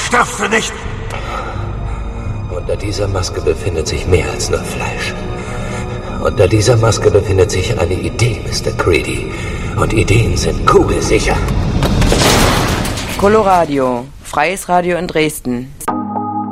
stirbst du nicht! Unter dieser Maske befindet sich mehr als nur Fleisch. Unter dieser Maske befindet sich eine Idee, Mr. Creedy. Und Ideen sind kugelsicher. Coloradio, freies Radio in Dresden.